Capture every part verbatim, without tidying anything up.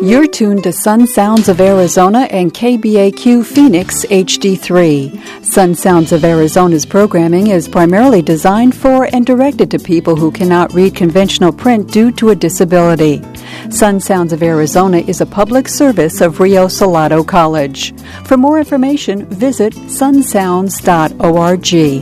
You're tuned to Sun Sounds of Arizona and K B A Q Phoenix H D three. Sun Sounds of Arizona's programming is primarily designed for and directed to people who cannot read conventional print due to a disability. Sun Sounds of Arizona is a public service of Rio Salado College. For more information, visit sun sounds dot org.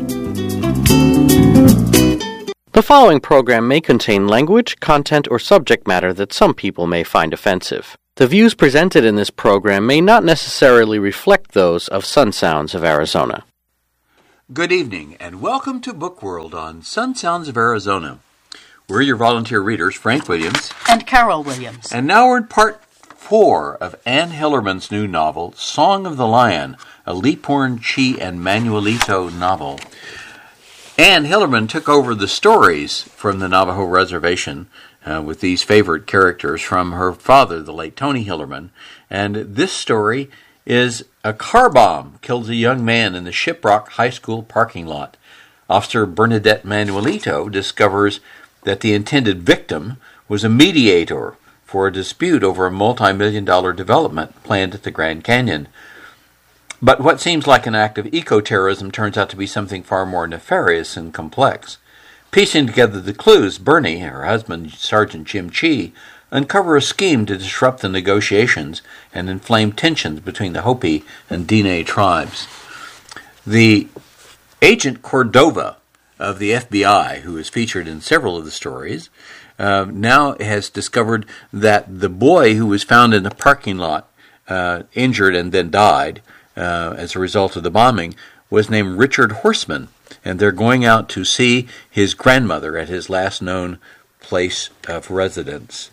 The following program may contain language, content, or subject matter that some people may find offensive. The views presented in this program may not necessarily reflect those of Sun Sounds of Arizona. Good evening, and welcome to Book World on Sun Sounds of Arizona. We're your volunteer readers, Frank Williams and Carol Williams. And now we're in part four of Anne Hillerman's new novel, Song of the Lion, a Leaphorn, Chi, and Manuelito novel. Anne Hillerman took over the stories from the Navajo Reservation uh, with these favorite characters from her father, the late Tony Hillerman. And this story is a car bomb kills a young man in the Shiprock High School parking lot. Officer Bernadette Manuelito discovers that the intended victim was a mediator for a dispute over a multi-million dollar development planned at the Grand Canyon. But what seems like an act of eco-terrorism turns out to be something far more nefarious and complex. Piecing together the clues, Bernie, her husband, Sergeant Jim Chi, uncover a scheme to disrupt the negotiations and inflame tensions between the Hopi and Diné tribes. The Agent Cordova of the F B I, who is featured in several of the stories, uh, now has discovered that the boy who was found in the parking lot, uh, injured and then died, Uh, as a result of the bombing, was named Richard Horseman, and they're going out to see his grandmother at his last known place of residence.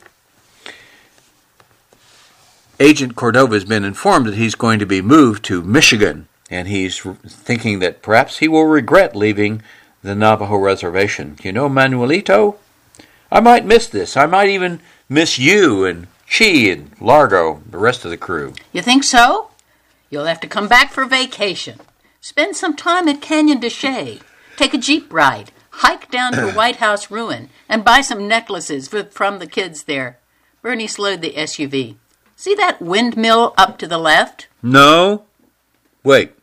Agent Cordova has been informed that he's going to be moved to Michigan, and he's re- thinking that perhaps he will regret leaving the Navajo Reservation. You know, Manuelito, I might miss this. I might even miss you and Chi and Largo, the rest of the crew. You think so? You'll have to come back for vacation. Spend some time at Canyon de Chelly. Take a Jeep ride. Hike down to White House Ruin and buy some necklaces for, from the kids there. Bernie slowed the S U V. See that windmill up to the left? No. Wait.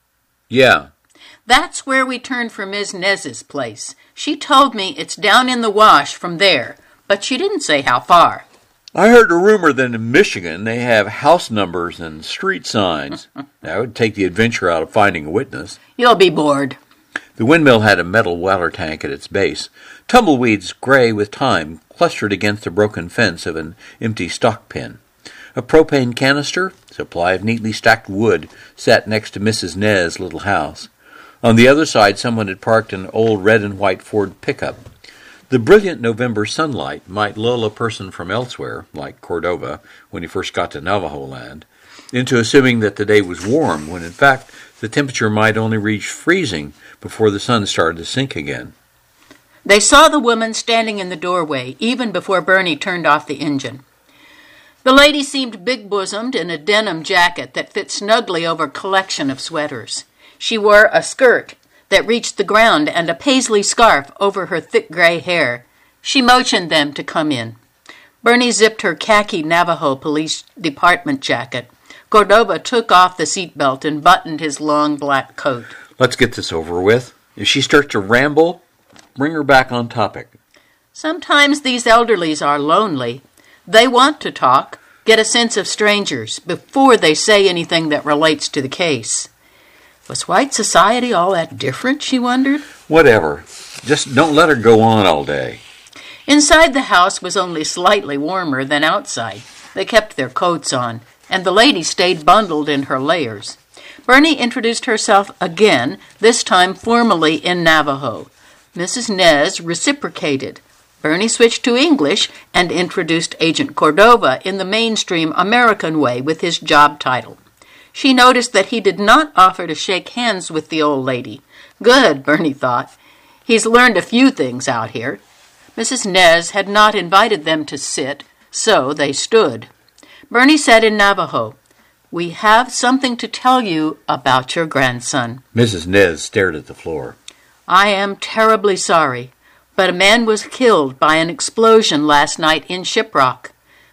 Yeah. That's where we turned for Miz Nez's place. She told me it's down in the wash from there, but she didn't say how far. I heard a rumor that in Michigan they have house numbers and street signs. That would take the adventure out of finding a witness. You'll be bored. The windmill had a metal water tank at its base. Tumbleweeds, gray with time, clustered against the broken fence of an empty stock pen. A propane canister, supply of neatly stacked wood, sat next to Missus Nez's little house. On the other side, someone had parked an old red and white Ford pickup. The brilliant November sunlight might lull a person from elsewhere, like Cordova, when he first got to Navajo land, into assuming that the day was warm, when in fact the temperature might only reach freezing before the sun started to sink again. They saw the woman standing in the doorway, even before Bernie turned off the engine. The lady seemed big-bosomed in a denim jacket that fit snugly over a collection of sweaters. She wore a skirt that reached the ground and a paisley scarf over her thick gray hair. She motioned them to come in. Bernie zipped her khaki Navajo Police Department jacket. Cordova took off the seatbelt and buttoned his long black coat. Let's get this over with. If she starts to ramble, bring her back on topic. Sometimes these elderlies are lonely. They want to talk, get a sense of strangers, before they say anything that relates to the case. Was white society all that different, she wondered? Whatever. Just don't let her go on all day. Inside the house was only slightly warmer than outside. They kept their coats on, and the lady stayed bundled in her layers. Bernie introduced herself again, this time formally in Navajo. Missus Nez reciprocated. Bernie switched to English and introduced Agent Cordova in the mainstream American way with his job title. She noticed that he did not offer to shake hands with the old lady. Good, Bernie thought. He's learned a few things out here. Missus Nez had not invited them to sit, so they stood. Bernie said in Navajo, "We have something to tell you about your grandson." Missus Nez stared at the floor. "I am terribly sorry, but a man was killed by an explosion last night in Shiprock.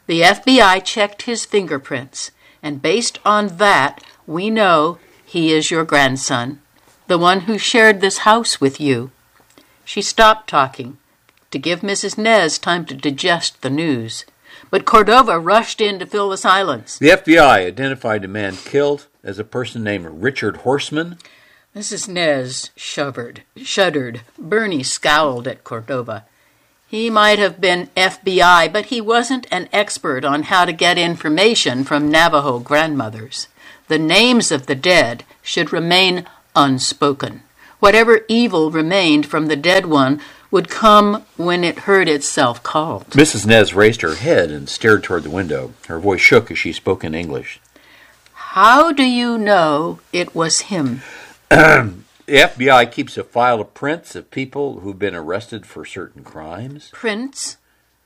The F B I checked his fingerprints, and based on that, we know he is your grandson, the one who shared this house with you." She stopped talking to give Missus Nez time to digest the news, but Cordova rushed in to fill the silence. The F B I identified a man killed as a person named Richard Horseman. Missus Nez shuddered. shuddered. Bernie scowled at Cordova. He might have been F B I, but he wasn't an expert on how to get information from Navajo grandmothers. The names of the dead should remain unspoken. Whatever evil remained from the dead one would come when it heard itself called. Missus Nez raised her head and stared toward the window. Her voice shook as she spoke in English. "How do you know it was him?" The F B I keeps a file of prints of people who've been arrested for certain crimes. Prints?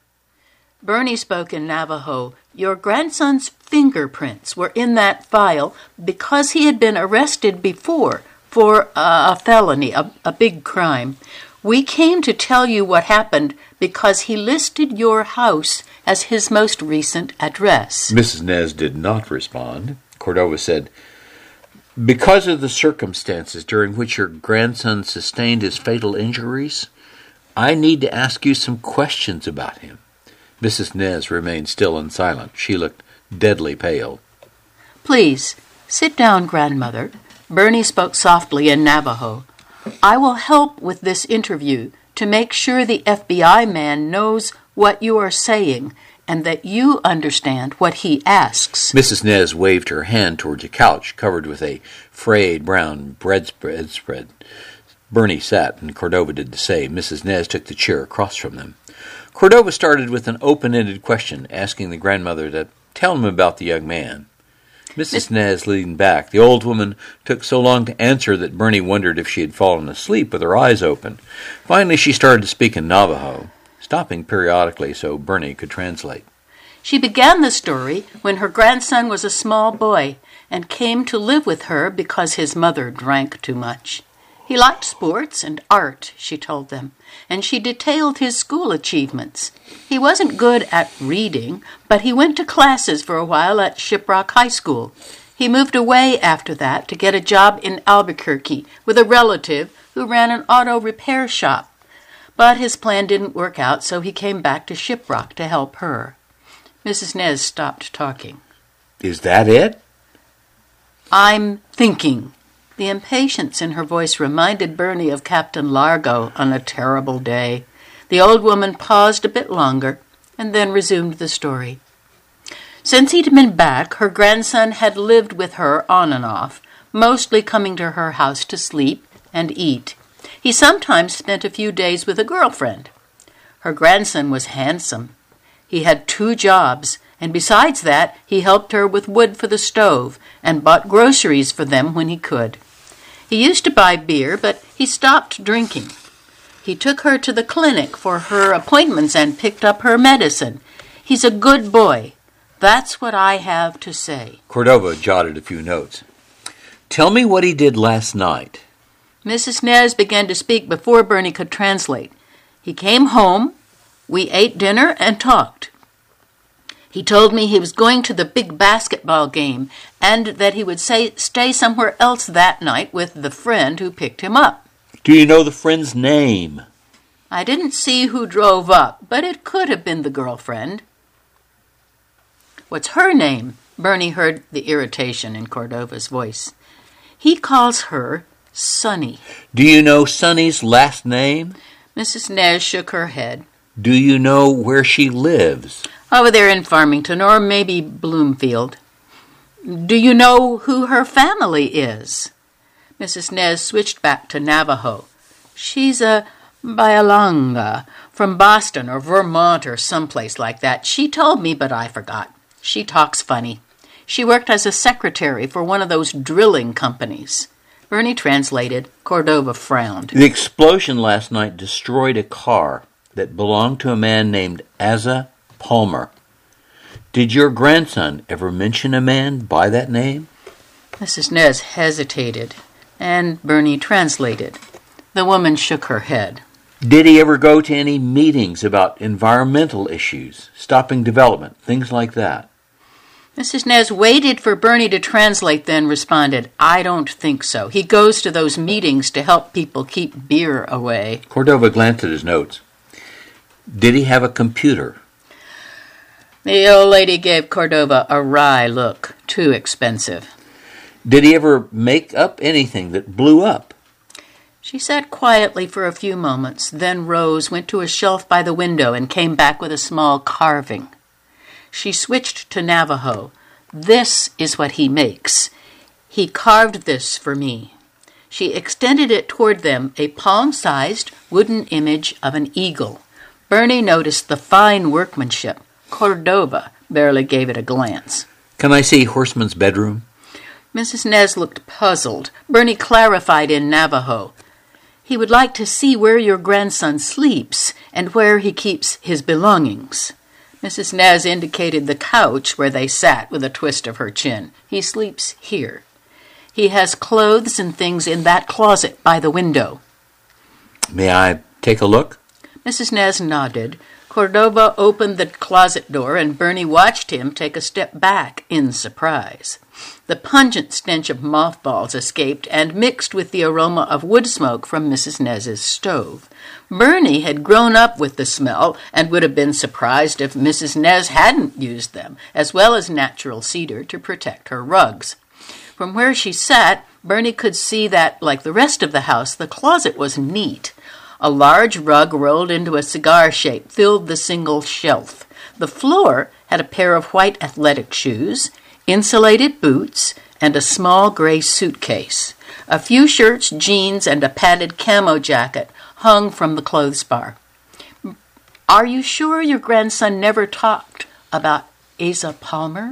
Bernie spoke in Navajo. Your grandson's fingerprints were in that file because he had been arrested before for uh, a felony, a, a big crime. We came to tell you what happened because he listed your house as his most recent address. Missus Nez did not respond. Cordova said, "Because of the circumstances during which your grandson sustained his fatal injuries, I need to ask you some questions about him." Missus Nez remained still and silent. She looked deadly pale. "Please, sit down, grandmother." Bernie spoke softly in Navajo. "I will help with this interview to make sure the F B I man knows what you are saying and that you understand what he asks." Missus Nez waved her hand towards a couch covered with a frayed brown bread spread. Bernie sat, and Cordova did the same. Missus Nez took the chair across from them. Cordova started with an open-ended question, asking the grandmother to tell him about the young man. Missus Nez leaned back. The old woman took so long to answer that Bernie wondered if she had fallen asleep with her eyes open. Finally, she started to speak in Navajo, stopping periodically so Bernie could translate. She began the story when her grandson was a small boy and came to live with her because his mother drank too much. He liked sports and art, she told them, and she detailed his school achievements. He wasn't good at reading, but he went to classes for a while at Shiprock High School. He moved away after that to get a job in Albuquerque with a relative who ran an auto repair shop. But his plan didn't work out, so he came back to Shiprock to help her. Missus Nez stopped talking. "Is that it?" "I'm thinking." The impatience in her voice reminded Bernie of Captain Largo on a terrible day. The old woman paused a bit longer and then resumed the story. Since he'd been back, her grandson had lived with her on and off, mostly coming to her house to sleep and eat. He sometimes spent a few days with a girlfriend. Her grandson was handsome. He had two jobs, and besides that, he helped her with wood for the stove and bought groceries for them when he could. He used to buy beer, but he stopped drinking. He took her to the clinic for her appointments and picked up her medicine. He's a good boy. That's what I have to say. Cordova jotted a few notes. "Tell me what he did last night." Missus Nez began to speak before Bernie could translate. He came home, we ate dinner and talked. He told me he was going to the big basketball game and that he would say, stay somewhere else that night with the friend who picked him up. "Do you know the friend's name?" I didn't see who drove up, but it could have been the girlfriend. "What's her name?" Bernie heard the irritation in Cordova's voice. "He calls her Sonny." "Do you know Sonny's last name?" Missus Nez shook her head. "Do you know where she lives?" "Over there in Farmington, or maybe Bloomfield." "Do you know who her family is?" Missus Nez switched back to Navajo. "She's a Byalanga, from Boston or Vermont or someplace like that. She told me, but I forgot. She talks funny. She worked as a secretary for one of those drilling companies." Bernie translated. Cordova frowned. "The explosion last night destroyed a car that belonged to a man named Asa Palmer. Did your grandson ever mention a man by that name?" Missus Nez hesitated, and Bernie translated. The woman shook her head. Did he ever go to any meetings about environmental issues, stopping development, things like that? Missus Nez waited for Bernie to translate, then responded, I don't think so. He goes to those meetings to help people keep beer away. Cordova glanced at his notes. Did he have a computer? The old lady gave Cordova a wry look. Too expensive. Did he ever make up anything that blew up? She sat quietly for a few moments, then rose, went to a shelf by the window, and came back with a small carving. She switched to Navajo. This is what he makes. He carved this for me. She extended it toward them, a palm-sized wooden image of an eagle. Bernie noticed the fine workmanship. Cordova barely gave it a glance. Can I see Horseman's bedroom? Missus Nez looked puzzled. Bernie clarified in Navajo. He would like to see where your grandson sleeps and where he keeps his belongings. Missus Nez indicated the couch where they sat with a twist of her chin. He sleeps here. He has clothes and things in that closet by the window. May I take a look? Missus Nez nodded. Cordova opened the closet door, and Bernie watched him take a step back in surprise. The pungent stench of mothballs escaped and mixed with the aroma of wood smoke from Missus Nez's stove. Bernie had grown up with the smell and would have been surprised if Missus Nez hadn't used them, as well as natural cedar, to protect her rugs. From where she sat, Bernie could see that, like the rest of the house, the closet was neat. A large rug rolled into a cigar shape filled the single shelf. The floor had a pair of white athletic shoes, insulated boots, and a small gray suitcase. A few shirts, jeans, and a padded camo jacket hung from the clothes bar. Are you sure your grandson never talked about Asa Palmer?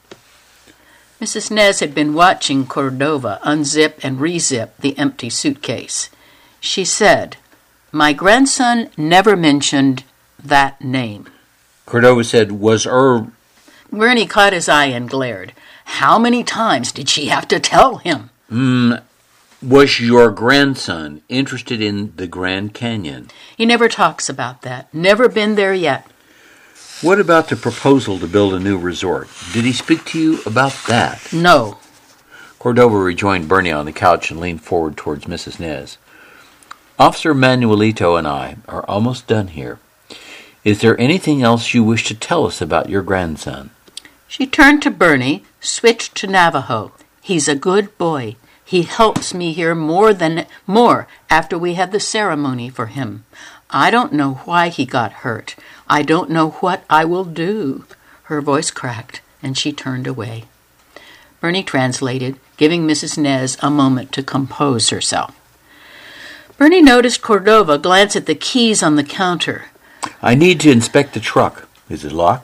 Missus Nez had been watching Cordova unzip and rezip the empty suitcase. She said, My grandson never mentioned that name. Cordova said, Was er... Bernie caught his eye and glared. How many times did she have to tell him? Mm, was your grandson interested in the Grand Canyon? He never talks about that. Never been there yet. What about the proposal to build a new resort? Did he speak to you about that? No. Cordova rejoined Bernie on the couch and leaned forward towards Missus Nez. Officer Manuelito and I are almost done here. Is there anything else you wish to tell us about your grandson? She turned to Bernie, switched to Navajo. He's a good boy. He helps me here more than more after we had the ceremony for him. I don't know why he got hurt. I don't know what I will do. Her voice cracked, and she turned away. Bernie translated, giving Missus Nez a moment to compose herself. Bernie noticed Cordova glance at the keys on the counter. I need to inspect the truck. Is it locked?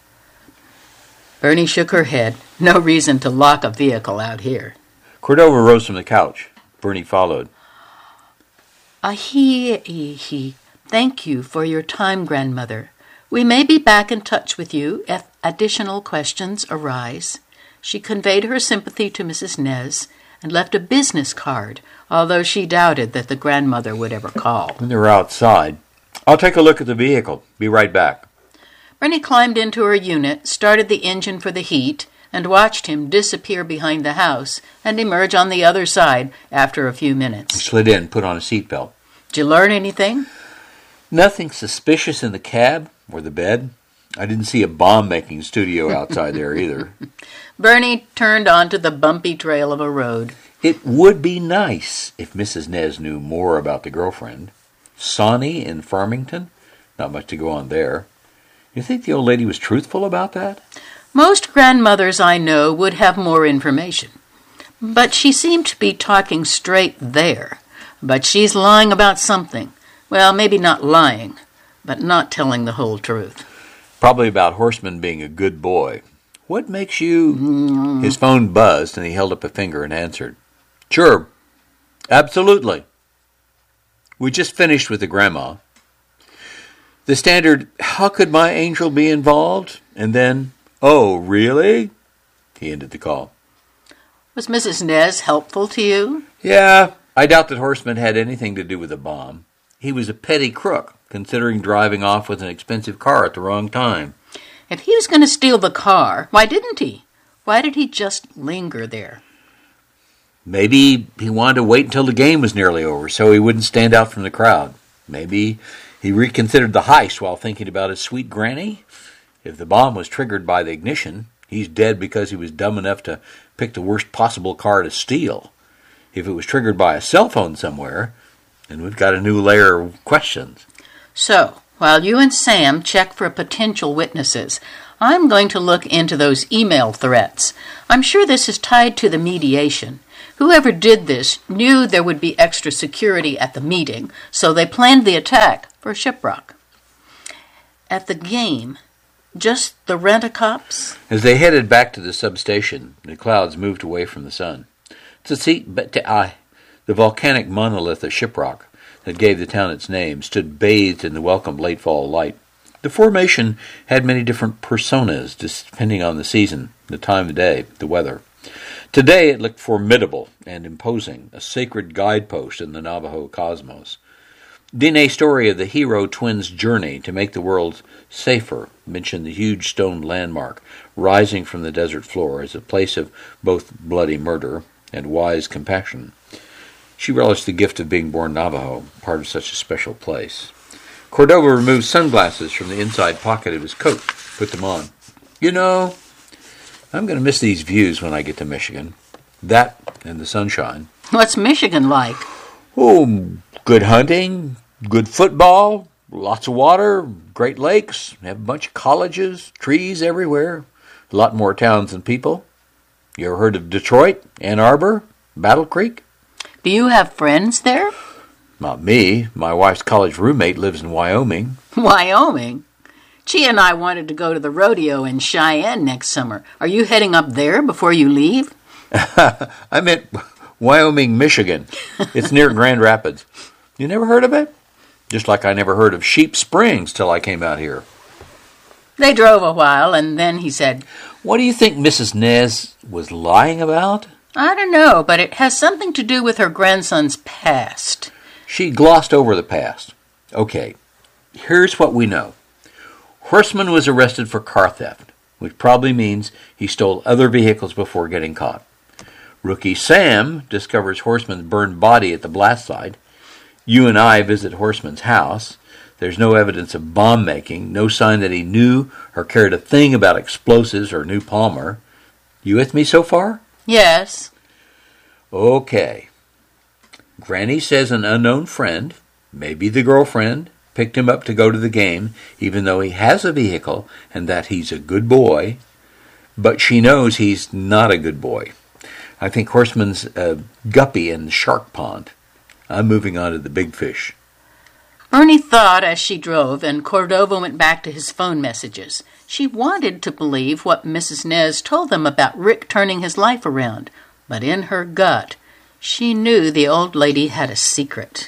Bernie shook her head. No reason to lock a vehicle out here. Cordova rose from the couch. Bernie followed. Ahi-hi. Thank you for your time, grandmother. We may be back in touch with you if additional questions arise. She conveyed her sympathy to Missus Nez and left a business card, although she doubted that the grandmother would ever call. When they were outside, I'll take a look at the vehicle. Be right back. Bernie climbed into her unit, started the engine for the heat, and watched him disappear behind the house and emerge on the other side after a few minutes. He slid in, put on a seatbelt. Did you learn anything? Nothing suspicious in the cab or the bed. I didn't see a bomb-making studio outside there either. Bernie turned onto the bumpy trail of a road. It would be nice if Missus Nez knew more about the girlfriend. Sawney in Farmington? Not much to go on there. You think the old lady was truthful about that? Most grandmothers I know would have more information. But she seemed to be talking straight there. But she's lying about something. Well, maybe not lying, but not telling the whole truth. Probably about Horseman being a good boy. What makes you... Mm. His phone buzzed, and he held up a finger and answered. Sure. Absolutely. We just finished with the grandma. The standard, how could my angel be involved? And then, oh, really? He ended the call. Was Missus Nez helpful to you? Yeah, I doubt that Horseman had anything to do with the bomb. he was a petty crook, considering driving off with an expensive car at the wrong time. If he was going to steal the car, why didn't he? Why did he just linger there? Maybe he wanted to wait until the game was nearly over so he wouldn't stand out from the crowd. Maybe he reconsidered the heist while thinking about his sweet granny. If the bomb was triggered by the ignition, he's dead because he was dumb enough to pick the worst possible car to steal. If it was triggered by a cell phone somewhere, then we've got a new layer of questions. So, while you and Sam check for potential witnesses, I'm going to look into those email threats. I'm sure this is tied to the mediation. Whoever did this knew there would be extra security at the meeting, so they planned the attack for Shiprock. At the game, just the rent-a-cops? As they headed back to the substation, the clouds moved away from the sun. To see, but to eye, the volcanic monolith of Shiprock that gave the town its name stood bathed in the welcome late fall light. The formation had many different personas, depending on the season, the time of day, the weather. Today it looked formidable and imposing, a sacred guidepost in the Navajo cosmos. Diné's story of the hero twins' journey to make the world safer mentioned the huge stone landmark rising from the desert floor as a place of both bloody murder and wise compassion. She relished the gift of being born Navajo, part of such a special place. Cordova removed sunglasses from the inside pocket of his coat, put them on. You know, I'm going to miss these views when I get to Michigan. That and the sunshine. What's Michigan like? Oh, good hunting, good football, lots of water, great lakes, have a bunch of colleges, trees everywhere, a lot more towns than people. You ever heard of Detroit, Ann Arbor, Battle Creek? Do you have friends there? Not me. My wife's college roommate lives in Wyoming. Wyoming? Chi and I wanted to go to the rodeo in Cheyenne next summer. Are you heading up there before you leave? I meant Wyoming, Michigan. It's near Grand Rapids. You never heard of it? Just like I never heard of Sheep Springs till I came out here. They drove a while, and then he said, What do you think Missus Nez was lying about? I don't know, but it has something to do with her grandson's past. She glossed over the past. Okay, here's what we know. Horseman was arrested for car theft, which probably means he stole other vehicles before getting caught. Rookie Sam discovers Horseman's burned body at the blast site. You and I visit Horseman's house. There's no evidence of bomb making, no sign that he knew or cared a thing about explosives or knew Palmer. You with me so far? Yes. Okay. Granny says an unknown friend, maybe the girlfriend, picked him up to go to the game, even though he has a vehicle and that he's a good boy. But she knows he's not a good boy. I think Horseman's a guppy in the shark pond. I'm moving on to the big fish. Bernie thought as she drove, and Cordova went back to his phone messages. She wanted to believe what Missus Nez told them about Rick turning his life around, but in her gut, she knew the old lady had a secret.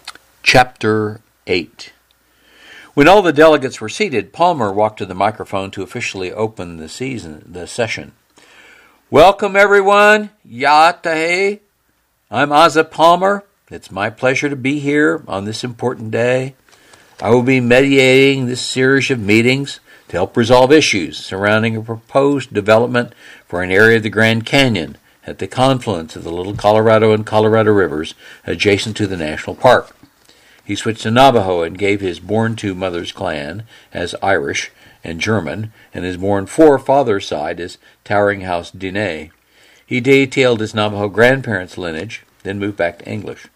Chapter eight. When all the delegates were seated, Palmer walked to the microphone to officially open the season, the session. Welcome, everyone. Yatahe. I'm Asa Palmer. It's my pleasure to be here on this important day. I will be mediating this series of meetings to help resolve issues surrounding a proposed development for an area of the Grand Canyon at the confluence of the Little Colorado and Colorado Rivers adjacent to the national park. He switched to Navajo and gave his born-to mother's clan as Irish and German, and his born-for father's side as Towering House Diné. He detailed his Navajo grandparents' lineage, then moved back to English.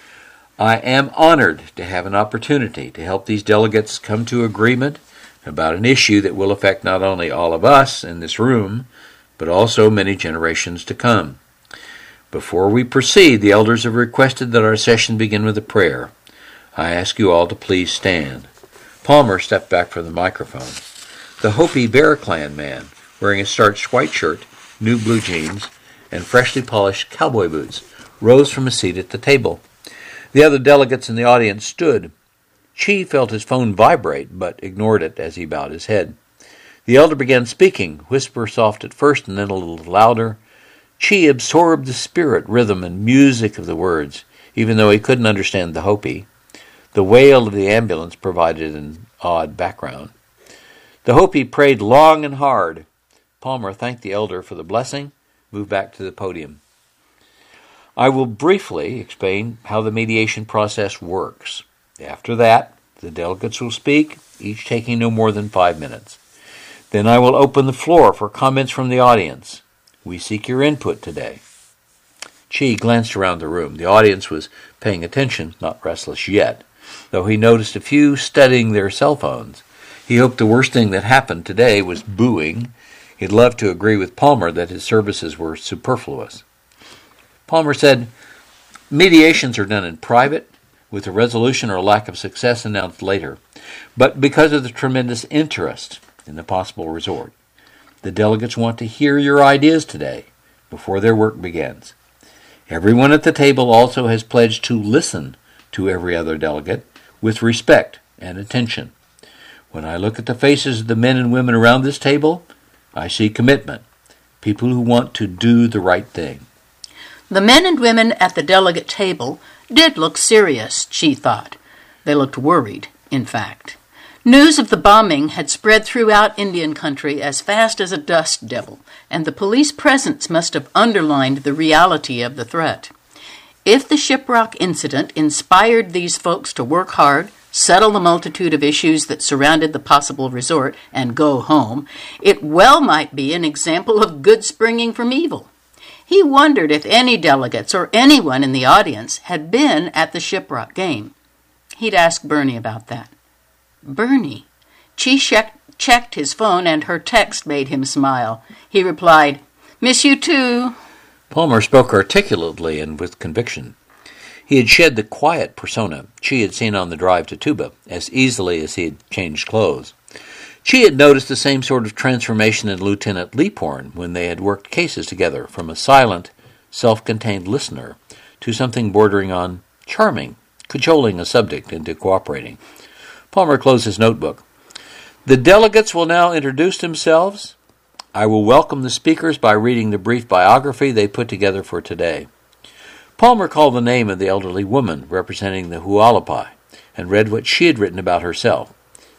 I am honored to have an opportunity to help these delegates come to agreement about an issue that will affect not only all of us in this room, but also many generations to come. Before we proceed, the elders have requested that our session begin with a prayer. I ask you all to please stand. Palmer stepped back from the microphone. The Hopi Bear Clan man, wearing a starched white shirt, new blue jeans, and freshly polished cowboy boots, rose from a seat at the table. The other delegates in the audience stood. Chi felt his phone vibrate, but ignored it as he bowed his head. The elder began speaking, whisper soft at first and then a little louder. Chi absorbed the spirit, rhythm, and music of the words, even though he couldn't understand the Hopi. The wail of the ambulance provided an odd background. The Hopi prayed long and hard. Palmer thanked the elder for the blessing, moved back to the podium. I will briefly explain how the mediation process works. After that, the delegates will speak, each taking no more than five minutes. Then I will open the floor for comments from the audience. We seek your input today. Chi glanced around the room. The audience was paying attention, not restless yet, though he noticed a few studying their cell phones. He hoped the worst thing that happened today was booing. He'd love to agree with Palmer that his services were superfluous. Palmer said, mediations are done in private, with a resolution or lack of success announced later, but because of the tremendous interest in the possible resort. The delegates want to hear your ideas today, before their work begins. Everyone at the table also has pledged to listen to every other delegate with respect and attention. When I look at the faces of the men and women around this table, I see commitment, people who want to do the right thing. The men and women at the delegate table did look serious, she thought. They looked worried, in fact. News of the bombing had spread throughout Indian country as fast as a dust devil, and the police presence must have underlined the reality of the threat. If the Shiprock incident inspired these folks to work hard, settle the multitude of issues that surrounded the possible resort, and go home, it well might be an example of good springing from evil. He wondered if any delegates or anyone in the audience had been at the Shiprock game. He'd ask Bernie about that. Bernie. Chi check- checked his phone, and her text made him smile. He replied, "Miss you too." Palmer spoke articulately and with conviction. He had shed the quiet persona Chi had seen on the drive to Tuba as easily as he had changed clothes. Chi had noticed the same sort of transformation in Lieutenant Leaphorn when they had worked cases together, from a silent, self-contained listener to something bordering on charming, cajoling a subject into cooperating. Palmer closed his notebook. The delegates will now introduce themselves. I will welcome the speakers by reading the brief biography they put together for today. Palmer called the name of the elderly woman representing the Hualapai and read what she had written about herself.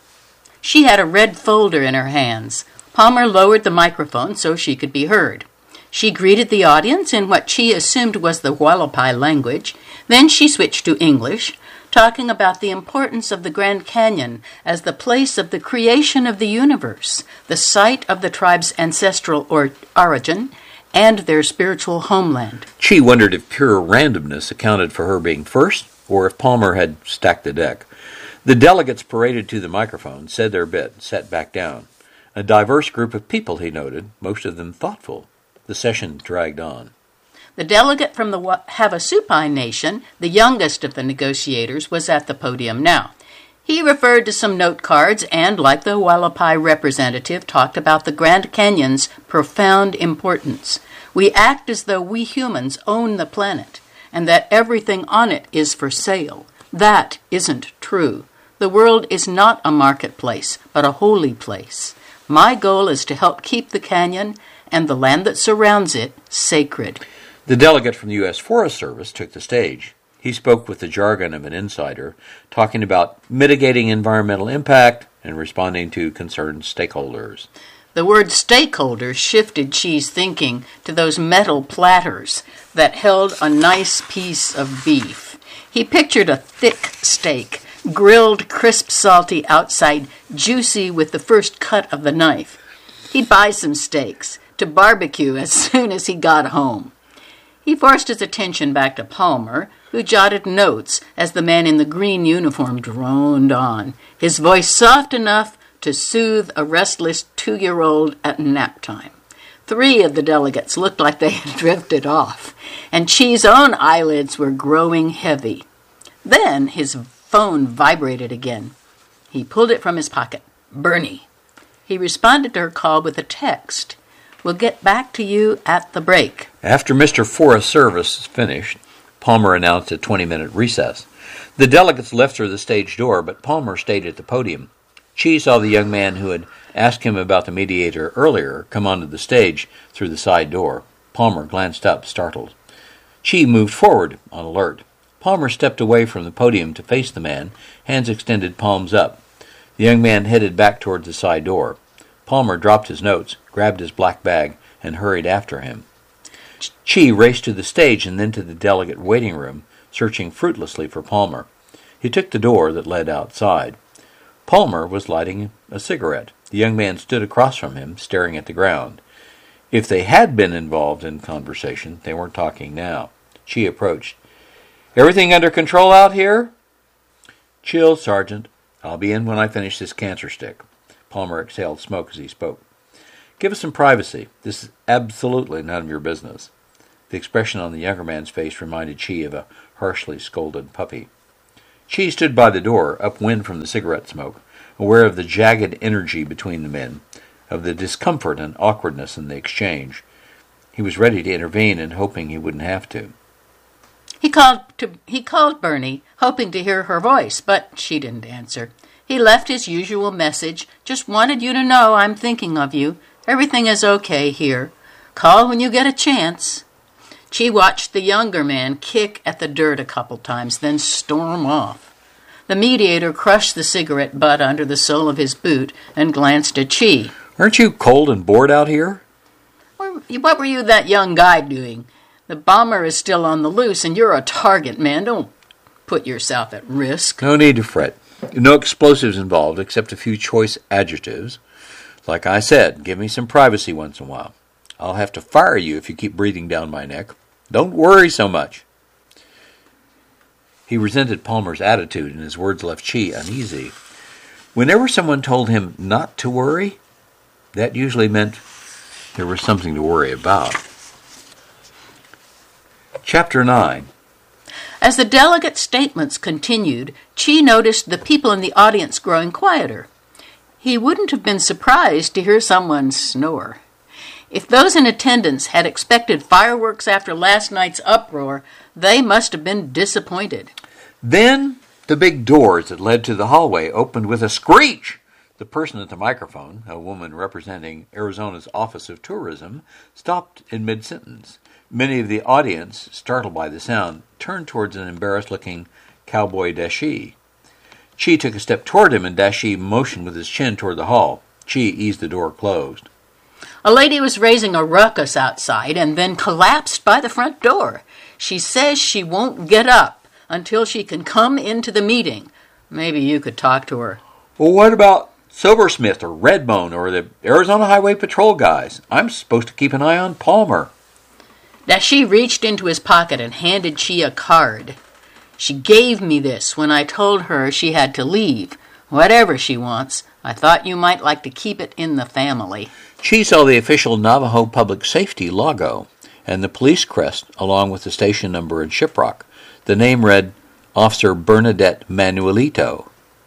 She had a red folder in her hands. Palmer lowered the microphone so she could be heard. She greeted the audience in what she assumed was the Hualapai language. Then she switched to English, talking about the importance of the Grand Canyon as the place of the creation of the universe, the site of the tribe's ancestral or- origin, and their spiritual homeland. She wondered if pure randomness accounted for her being first, or if Palmer had stacked the deck. The delegates paraded to the microphone, said their bit, sat back down. A diverse group of people, he noted, most of them thoughtful. The session dragged on. The delegate from the Havasupai Nation, the youngest of the negotiators, was at the podium now. He referred to some note cards and, like the Hualapai representative, talked about the Grand Canyon's profound importance. We act as though we humans own the planet, and that everything on it is for sale. That isn't true. The world is not a marketplace, but a holy place. My goal is to help keep the canyon and the land that surrounds it sacred. The delegate from the U S Forest Service took the stage. He spoke with the jargon of an insider, talking about mitigating environmental impact and responding to concerned stakeholders. The word stakeholders shifted Chi's thinking to those metal platters that held a nice piece of beef. He pictured a thick steak, grilled, crisp, salty outside, juicy with the first cut of the knife. He'd buy some steaks to barbecue as soon as he got home. He forced his attention back to Palmer, who jotted notes as the man in the green uniform droned on, his voice soft enough to soothe a restless two-year-old at nap time. Three of the delegates looked like they had drifted off, and Chi's own eyelids were growing heavy. Then his phone vibrated again. He pulled it from his pocket. Bernie. He responded to her call with a text. We'll get back to you at the break. After Mister Forest Service finished, Palmer announced a twenty-minute recess. The delegates left through the stage door, but Palmer stayed at the podium. Chi saw the young man who had asked him about the mediator earlier come onto the stage through the side door. Palmer glanced up, startled. Chi moved forward on alert. Palmer stepped away from the podium to face the man, hands extended, palms up. The young man headed back towards the side door. Palmer dropped his notes, grabbed his black bag, and hurried after him. Chi raced to the stage and then to the delegate waiting room, searching fruitlessly for Palmer. He took the door that led outside. Palmer was lighting a cigarette. The young man stood across from him, staring at the ground. If they had been involved in conversation, they weren't talking now. Chi approached. "Everything under control out here?" "Chill, Sergeant. I'll be in when I finish this cancer stick." Palmer exhaled smoke as he spoke. "Give us some privacy. This is absolutely none of your business." The expression on the younger man's face reminded Chi of a harshly scolded puppy. Chi stood by the door, upwind from the cigarette smoke, aware of the jagged energy between the men, of the discomfort and awkwardness in the exchange. He was ready to intervene and hoping he wouldn't have to. He called to he called Bernie, hoping to hear her voice, but she didn't answer. He left his usual message, "Just wanted you to know I'm thinking of you. Everything is okay here. Call when you get a chance." Chi watched the younger man kick at the dirt a couple times, then storm off. The mediator crushed the cigarette butt under the sole of his boot and glanced at Chi. "Aren't you cold and bored out here?" "What were you that young guy doing? The bomber is still on the loose, and you're a target, man. Don't put yourself at risk." "No need to fret. No explosives involved except a few choice adjectives. Like I said, give me some privacy once in a while. I'll have to fire you if you keep breathing down my neck. Don't worry so much." He resented Palmer's attitude, and his words left Chi uneasy. Whenever someone told him not to worry, that usually meant there was something to worry about. Chapter nine. As the delegates' statements continued, Chi noticed the people in the audience growing quieter. He wouldn't have been surprised to hear someone snore. If those in attendance had expected fireworks after last night's uproar, they must have been disappointed. Then the big doors that led to the hallway opened with a screech. The person at the microphone, a woman representing Arizona's Office of Tourism, stopped in mid-sentence. Many of the audience, startled by the sound, turned towards an embarrassed-looking cowboy Dashi. Chi took a step toward him, and Dashi motioned with his chin toward the hall. Chi eased the door closed. A lady was raising a ruckus outside and then collapsed by the front door. She says she won't get up until she can come into the meeting. Maybe you could talk to her. "Well, what about Silversmith or Redbone or the Arizona Highway Patrol guys? I'm supposed to keep an eye on Palmer." Dashi reached into his pocket and handed Chi a card. "She gave me this when I told her she had to leave. Whatever she wants, I thought you might like to keep it in the family." Chi saw the official Navajo Public Safety logo and the police crest along with the station number and shiprock. The name read Officer Bernadette Manuelito.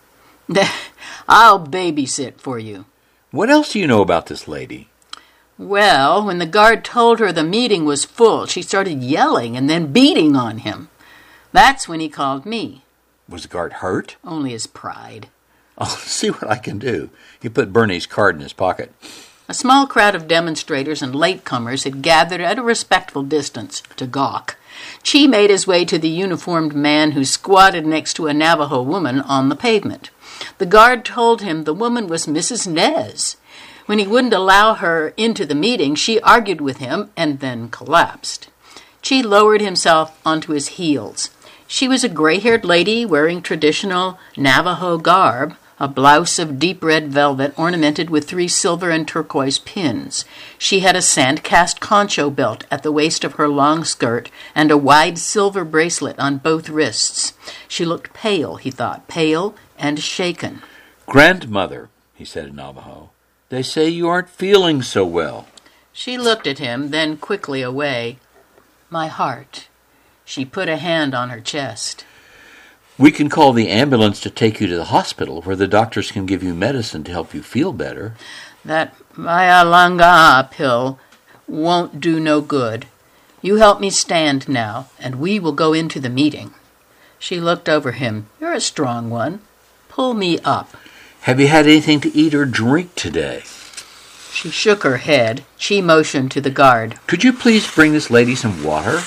"I'll babysit for you." "What else do you know about this lady?" "Well, when the guard told her the meeting was full, she started yelling and then beating on him. That's when he called me." "Was the guard hurt?" "Only his pride." "I'll see what I can do." He put Bernie's card in his pocket. A small crowd of demonstrators and latecomers had gathered at a respectful distance to gawk. Chi made his way to the uniformed man who squatted next to a Navajo woman on the pavement. The guard told him the woman was Missus Nez. When he wouldn't allow her into the meeting, she argued with him and then collapsed. Chi lowered himself onto his heels. She was a gray-haired lady wearing traditional Navajo garb, a blouse of deep red velvet ornamented with three silver and turquoise pins. She had a sand-cast concho belt at the waist of her long skirt and a wide silver bracelet on both wrists. She looked pale, he thought, pale and shaken. "Grandmother," he said in Navajo, "they say you aren't feeling so well." She looked at him, then quickly away. "My heart." She put a hand on her chest. "We can call the ambulance to take you to the hospital where the doctors can give you medicine to help you feel better." "That Mayalanga pill won't do no good. You help me stand now, and we will go into the meeting." She looked over him. "You're a strong one. Pull me up." "Have you had anything to eat or drink today?" She shook her head. She motioned to the guard. "Could you please bring this lady some water?"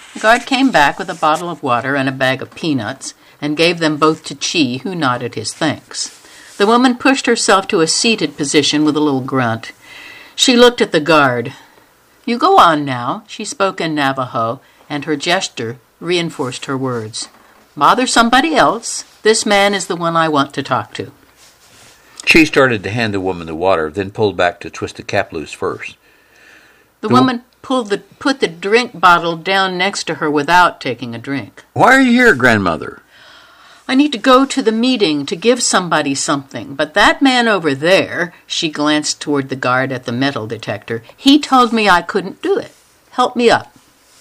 The guard came back with a bottle of water and a bag of peanuts and gave them both to Chi, who nodded his thanks. The woman pushed herself to a seated position with a little grunt. She looked at the guard. "You go on now," she spoke in Navajo, and her gesture reinforced her words. "Bother somebody else. This man is the one I want to talk to." She started to hand the woman the water, then pulled back to twist the cap loose first. The, the woman pulled the put the drink bottle down next to her without taking a drink. "Why are you here, grandmother?" "I need to go to the meeting to give somebody something, but that man over there," she glanced toward the guard at the metal detector, "he told me I couldn't do it. Help me up."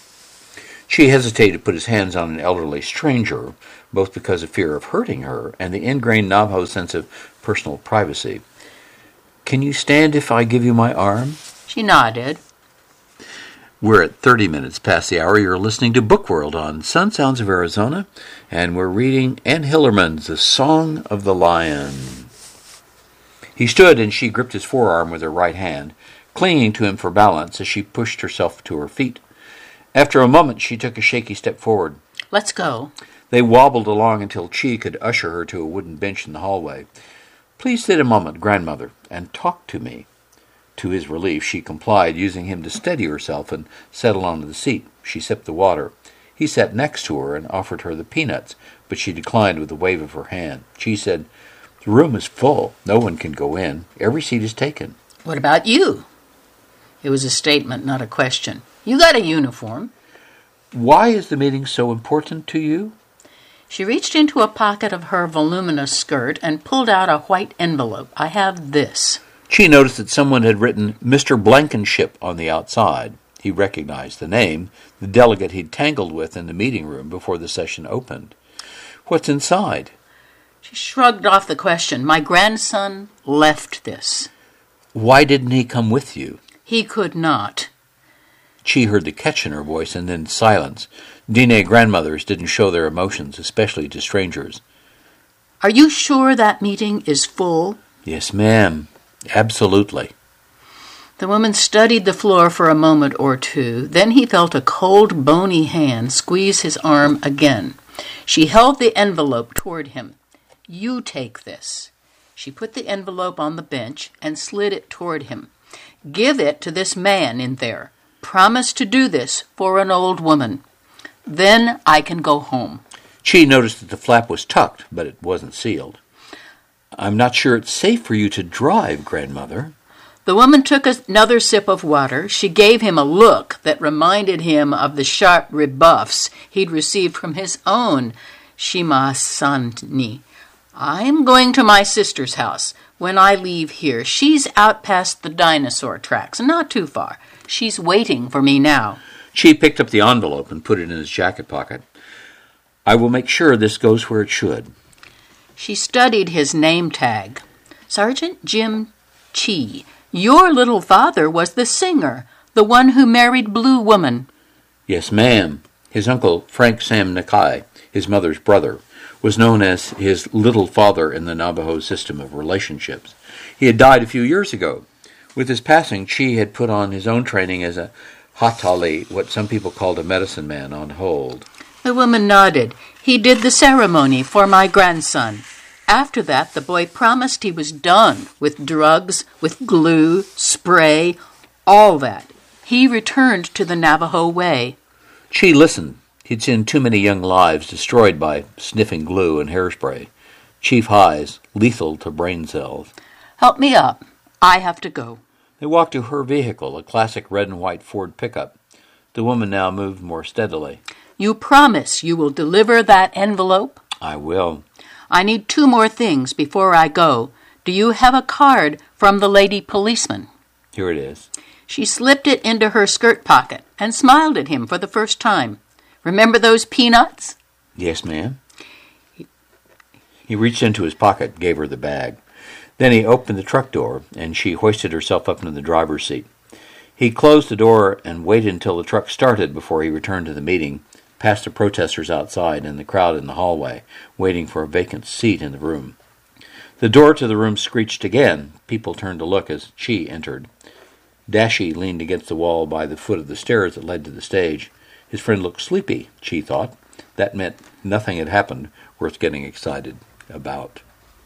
She hesitated to put his hands on an elderly stranger, both because of fear of hurting her and the ingrained Navajo sense of personal privacy. "Can you stand if I give you my arm?" She nodded. We're at thirty minutes past the hour. You're listening to Book World on Sun Sounds of Arizona, and we're reading Anne Hillerman's The Song of the Lion. He stood and she gripped his forearm with her right hand, clinging to him for balance as she pushed herself to her feet. After a moment, she took a shaky step forward. "Let's go." They wobbled along until Chi could usher her to a wooden bench in the hallway. "Please sit a moment, grandmother, and talk to me." To his relief, she complied, using him to steady herself and settle onto the seat. She sipped the water. He sat next to her and offered her the peanuts, but she declined with a wave of her hand. She said, "The room is full. No one can go in. Every seat is taken." "What about you?" It was a statement, not a question. "You got a uniform." "Why is the meeting so important to you?" She reached into a pocket of her voluminous skirt and pulled out a white envelope. "I have this." She noticed that someone had written Mister Blankenship on the outside. He recognized the name, the delegate he'd tangled with in the meeting room before the session opened. "What's inside?" She shrugged off the question. "My grandson left this." "Why didn't he come with you?" "He could not." She heard the catch in her voice and then silence. Diné grandmothers didn't show their emotions, especially to strangers. "Are you sure that meeting is full?" "Yes, ma'am. Absolutely." The woman studied the floor for a moment or two. Then he felt a cold, bony hand squeeze his arm again. She held the envelope toward him. "You take this." She put the envelope on the bench and slid it toward him. "Give it to this man in there. Promise to do this for an old woman. Then I can go home." She noticed that the flap was tucked, but it wasn't sealed. "I'm not sure it's safe for you to drive, grandmother." The woman took another sip of water. She gave him a look that reminded him of the sharp rebuffs he'd received from his own Shimasani. "I'm going to my sister's house. When I leave here, she's out past the dinosaur tracks, not too far. She's waiting for me now." She picked up the envelope and put it in his jacket pocket. "I will make sure this goes where it should." She studied his name tag. "Sergeant Jim Chi. Your little father was the singer, the one who married Blue Woman." "Yes, ma'am. His uncle, Frank Sam Nakai, his mother's brother, was known as his little father in the Navajo system of relationships. He had died a few years ago. With his passing, Chi had put on his own training as a hatali, what some people called a medicine man, on hold." The woman nodded. "He did the ceremony for my grandson. After that, the boy promised he was done with drugs, with glue, spray, all that. He returned to the Navajo way." She listened. He'd seen too many young lives destroyed by sniffing glue and hairspray. Chief highs, lethal to brain cells. "Help me up. I have to go." They walked to her vehicle, a classic red and white Ford pickup. The woman now moved more steadily. "You promise you will deliver that envelope?" "I will." "I need two more things before I go. Do you have a card from the lady policeman?" "Here it is." She slipped it into her skirt pocket and smiled at him for the first time. "Remember those peanuts?" "Yes, ma'am." He reached into his pocket, gave her the bag. Then he opened the truck door, and she hoisted herself up into the driver's seat. He closed the door and waited until the truck started before he returned to the meeting, past the protesters outside and the crowd in the hallway, waiting for a vacant seat in the room. The door to the room screeched again. People turned to look as Chi entered. Dashi leaned against the wall by the foot of the stairs that led to the stage. His friend looked sleepy, Chi thought. That meant nothing had happened worth getting excited about.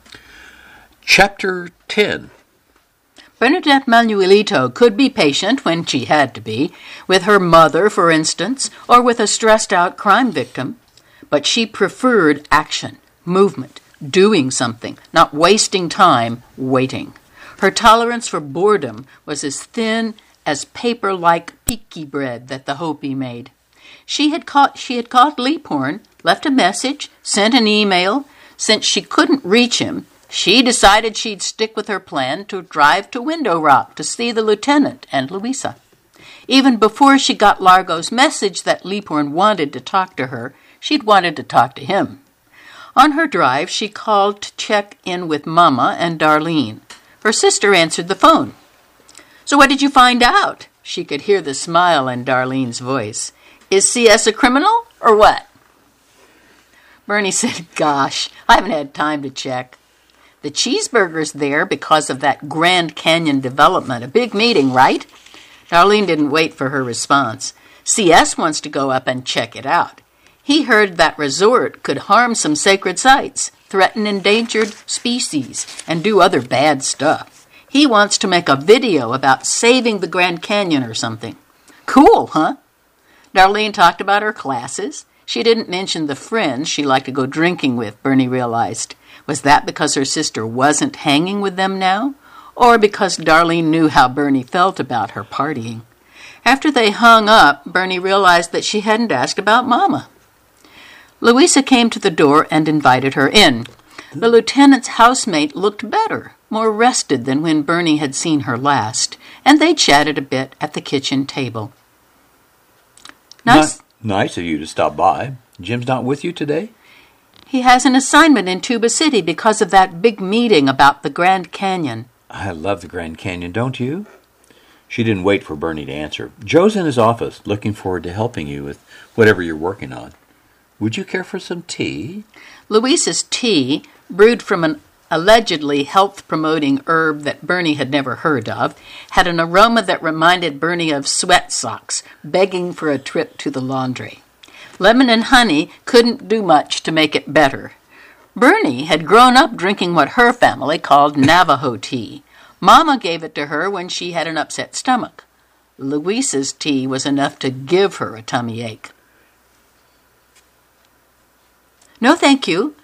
Chapter ten. Bernadette Manuelito could be patient when she had to be, with her mother, for instance, or with a stressed-out crime victim. But she preferred action, movement, doing something, not wasting time waiting. Her tolerance for boredom was as thin as paper-like picky bread that the Hopi made. She had caught, she had called Leaphorn, left a message, sent an email. Since she couldn't reach him, she decided she'd stick with her plan to drive to Window Rock to see the lieutenant and Louisa. Even before she got Largo's message that Leaphorn wanted to talk to her, she'd wanted to talk to him. On her drive, she called to check in with Mama and Darlene. Her sister answered the phone. "So what did you find out?" She could hear the smile in Darlene's voice. "Is C S a criminal, or what?" Bernie said, "Gosh, I haven't had time to check. The cheeseburger's there because of that Grand Canyon development, a big meeting, right?" Darlene didn't wait for her response. "C S wants to go up and check it out. He heard that resort could harm some sacred sites, threaten endangered species, and do other bad stuff. He wants to make a video about saving the Grand Canyon or something." "Cool, huh?" Darlene talked about her classes. She didn't mention the friends she liked to go drinking with, Bernie realized. Was that because her sister wasn't hanging with them now? Or because Darlene knew how Bernie felt about her partying? After they hung up, Bernie realized that she hadn't asked about Mama. Louisa came to the door and invited her in. The lieutenant's housemate looked better, more rested than when Bernie had seen her last, and they chatted a bit at the kitchen table. Nice. Not nice of you to stop by. Jim's not with you today? He has an assignment in Tuba City because of that big meeting about the Grand Canyon. I love the Grand Canyon, don't you? She didn't wait for Bernie to answer. Joe's in his office, looking forward to helping you with whatever you're working on. Would you care for some tea? Louisa's tea, brewed from an allegedly health-promoting herb that Bernie had never heard of, had an aroma that reminded Bernie of sweat socks, begging for a trip to the laundry. Lemon and honey couldn't do much to make it better. Bernie had grown up drinking what her family called Navajo tea. Mama gave it to her when she had an upset stomach. Louisa's tea was enough to give her a tummy ache. "No, thank you.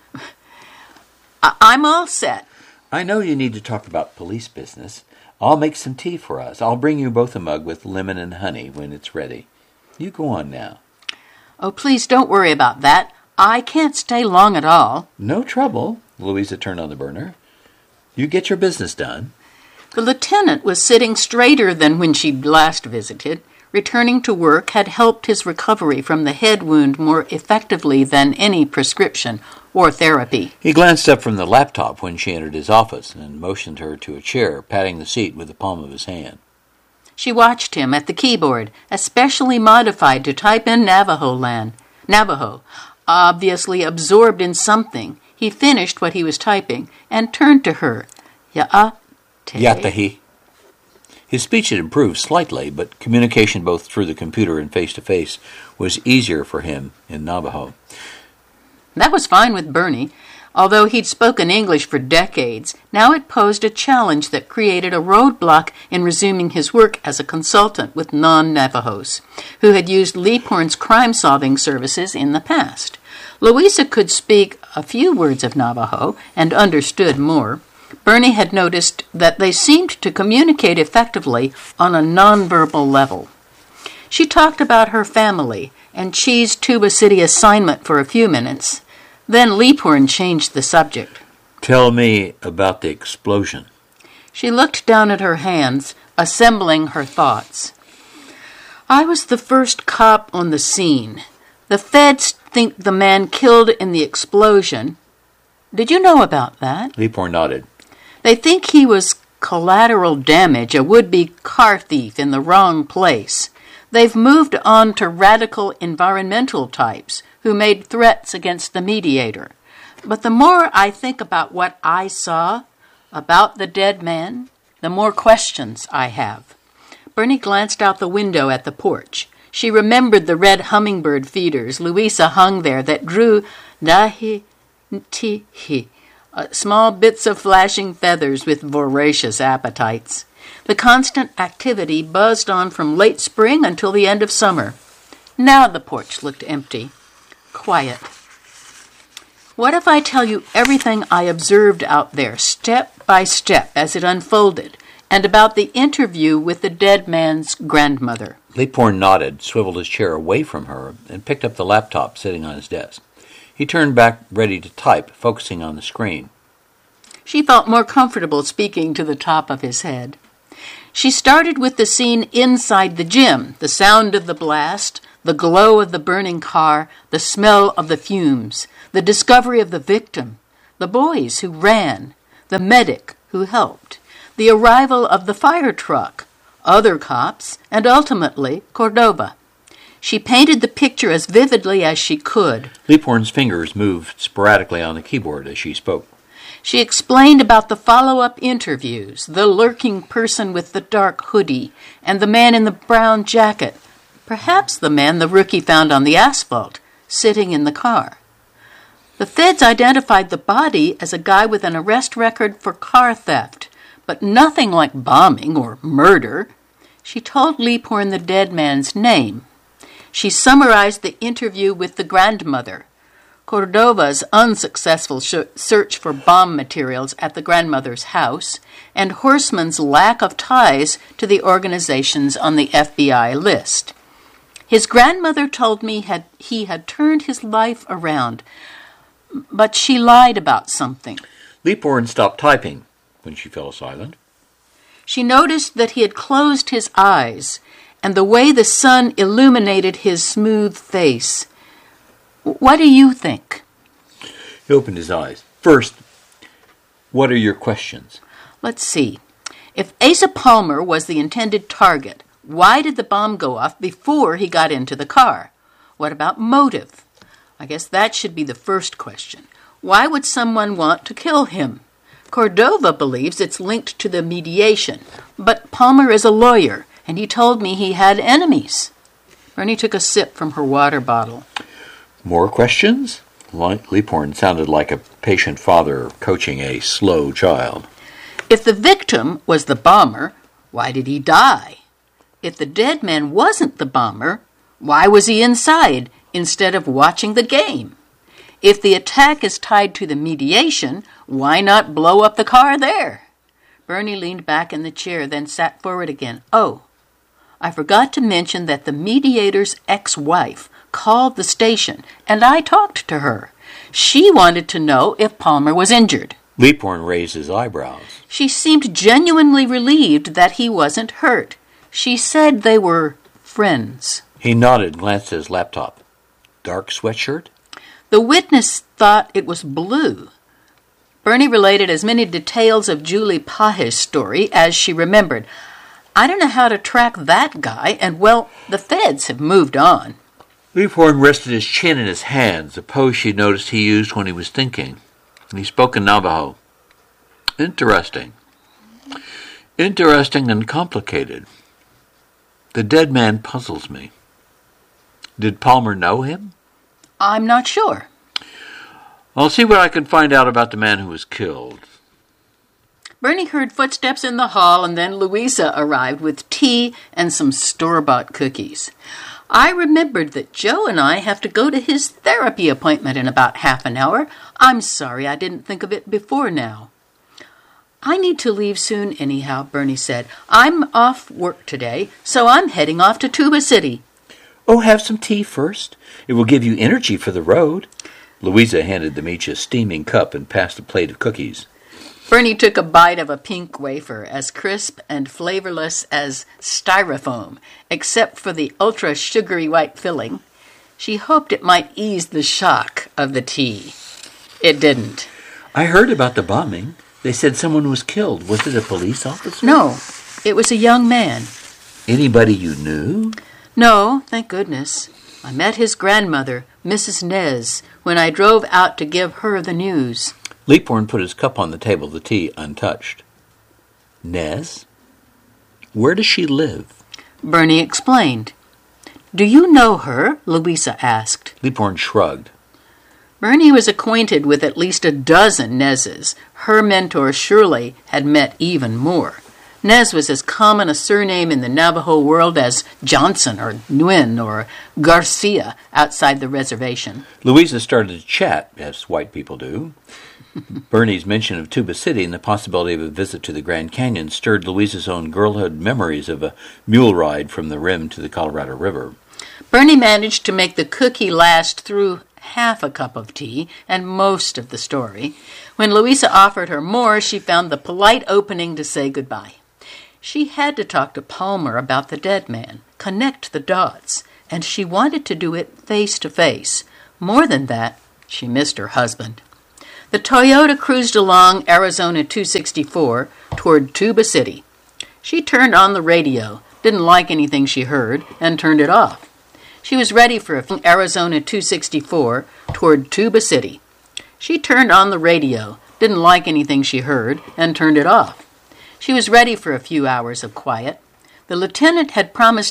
I- I'm all set." I know you need to talk about police business. I'll make some tea for us. I'll bring you both a mug with lemon and honey when it's ready. You go on now. "Oh, please don't worry about that. I can't stay long at all." No trouble. Louisa turned on the burner. You get your business done. The lieutenant was sitting straighter than when she'd last visited. Returning to work had helped his recovery from the head wound more effectively than any prescription or therapy. He glanced up from the laptop when she entered his office and motioned her to a chair, patting the seat with the palm of his hand. She watched him at the keyboard, especially modified to type in Navajo land. Navajo. Obviously absorbed in something, he finished what he was typing and turned to her. Ya'ate. Yatahi. His speech had improved slightly, but communication both through the computer and face-to-face was easier for him in Navajo. That was fine with Bernie. Although he'd spoken English for decades, now it posed a challenge that created a roadblock in resuming his work as a consultant with non-Navajos, who had used Leaphorn's crime-solving services in the past. Louisa could speak a few words of Navajo and understood more. Bernie had noticed that they seemed to communicate effectively on a nonverbal level. She talked about her family and Chi's Tuba City assignment for a few minutes. Then Leaphorn changed the subject. Tell me about the explosion. She looked down at her hands, assembling her thoughts. I was the first cop on the scene. The feds think the man killed in the explosion. Did you know about that? Leaphorn nodded. They think he was collateral damage, a would-be car thief in the wrong place. They've moved on to radical environmental types who made threats against the mediator. But the more I think about what I saw, about the dead man, the more questions I have. Bernie glanced out the window at the porch. She remembered the red hummingbird feeders Louisa hung there that drew dahi-tihi, uh, small bits of flashing feathers with voracious appetites. The constant activity buzzed on from late spring until the end of summer. Now the porch looked empty, quiet. What if I tell you everything I observed out there, step by step, as it unfolded, and about the interview with the dead man's grandmother? Leaphorn nodded, swiveled his chair away from her, and picked up the laptop sitting on his desk. He turned back, ready to type, focusing on the screen. She felt more comfortable speaking to the top of his head. She started with the scene inside the gym, the sound of the blast, the glow of the burning car, the smell of the fumes, the discovery of the victim, the boys who ran, the medic who helped, the arrival of the fire truck, other cops, and ultimately Cordova. She painted the picture as vividly as she could. Leaphorn's fingers moved sporadically on the keyboard as she spoke. She explained about the follow-up interviews, the lurking person with the dark hoodie, and the man in the brown jacket, perhaps the man the rookie found on the asphalt, sitting in the car. The feds identified the body as a guy with an arrest record for car theft, but nothing like bombing or murder. She told Leaphorn the dead man's name. She summarized the interview with the grandmother, Cordova's unsuccessful sh- search for bomb materials at the grandmother's house, and Horstman's lack of ties to the organizations on the F B I list. His grandmother told me had he had turned his life around, but she lied about something. Leaphorn stopped typing when she fell silent. She noticed that he had closed his eyes, and the way the sun illuminated his smooth face. What do you think? He opened his eyes. First, what are your questions? Let's see. If Asa Palmer was the intended target, why did the bomb go off before he got into the car? What about motive? I guess that should be the first question. Why would someone want to kill him? Cordova believes it's linked to the mediation, but Palmer is a lawyer, and he told me he had enemies. Bernie took a sip from her water bottle. More questions? Leaphorn sounded like a patient father coaching a slow child. If the victim was the bomber, why did he die? If the dead man wasn't the bomber, why was he inside instead of watching the game? If the attack is tied to the mediation, why not blow up the car there? Bernie leaned back in the chair, then sat forward again. Oh, I forgot to mention that the mediator's ex-wife called the station, and I talked to her. She wanted to know if Palmer was injured. Leaphorn raised his eyebrows. She seemed genuinely relieved that he wasn't hurt. She said they were friends. He nodded and glanced at his laptop. Dark sweatshirt? The witness thought it was blue. Bernie related as many details of Julie Pahish's story as she remembered. I don't know how to track that guy, and, well, the feds have moved on. Leaphorn rested his chin in his hands, a pose she noticed he used when he was thinking. He spoke in Navajo. Interesting. Interesting and complicated. The dead man puzzles me. Did Palmer know him? I'm not sure. I'll see what I can find out about the man who was killed. Bernie heard footsteps in the hall, and then Louisa arrived with tea and some store-bought cookies. I remembered that Joe and I have to go to his therapy appointment in about half an hour. I'm sorry I didn't think of it before now. I need to leave soon anyhow, Bernie said. I'm off work today, so I'm heading off to Tuba City. Oh, have some tea first. It will give you energy for the road. Louisa handed them each a steaming cup and passed a plate of cookies. Bernie took a bite of a pink wafer, as crisp and flavorless as styrofoam, except for the ultra-sugary white filling. She hoped it might ease the shock of the tea. It didn't. I heard about the bombing. They said someone was killed. Was it a police officer? No, it was a young man. Anybody you knew? No, thank goodness. I met his grandmother, Missus Nez, when I drove out to give her the news. Leaphorn put his cup on the table, the tea untouched. Nez? Where does she live? Bernie explained. "Do you know her?" Louisa asked. Leaphorn shrugged. Bernie was acquainted with at least a dozen Nezes. Her mentor surely had met even more. Nez was as common a surname in the Navajo world as Johnson or Nguyen or Garcia outside the reservation. Louisa started to chat, as white people do. Bernie's mention of Tuba City and the possibility of a visit to the Grand Canyon stirred Louisa's own girlhood memories of a mule ride from the rim to the Colorado River. Bernie managed to make the cookie last through half a cup of tea and most of the story. When Louisa offered her more, she found the polite opening to say goodbye. She had to talk to Palmer about the dead man, connect the dots, and she wanted to do it face to face. More than that, she missed her husband. The Toyota cruised along Arizona two sixty-four toward Tuba City. She turned on the radio, didn't like anything she heard, and turned it off. She was ready for a Arizona two sixty-four toward Tuba City. She turned on the radio, didn't like anything she heard, and turned it off. She was ready for a few hours of quiet. The lieutenant had promised